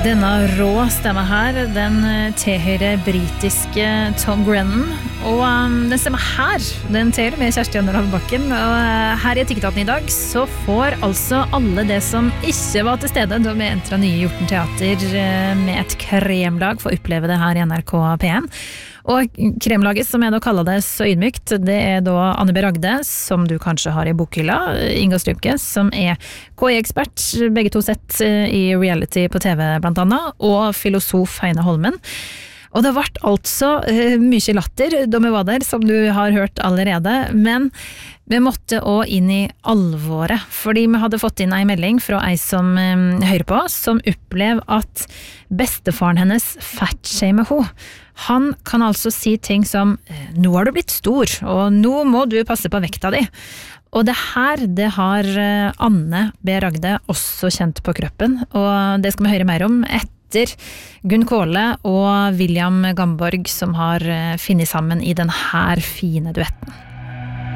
Denne rå stemme her, den tilhører britiske Tom Grennan, og den stemmen her, den tilhører med Kjersti Anderholm Bakken, og her i TikToken i dag så får altså alle det som ikke var til stede da vi entret nye Hjorten Teater med et kremlag for å oppleve det her i NRK P1. Og kremlaget, som jeg da kaller det så ydmykt, det da Anne B. Ragde, som du kanskje har i bokhylla, Inga Strymke, som KI-ekspert, begge to sett i reality på TV blant annet, og filosof Heine Holmen. Og det ble altså mye latter da vi var der, som du har hørt allerede, men vi måtte også inn i alvoret, fordi vi hadde fått inn en melding fra ei som hører på, som opplever at bestefaren hennes fatshamer henne. Han kan altså si ting som «Nå har du blitt stor, og nå må du passe på vekta di». Og det her, det har Anne B. Ragde også kjent på kroppen, og det skal vi høre mer om etter Gunn Kåle og William Gamborg, som har finnet sammen i den her fine duetten.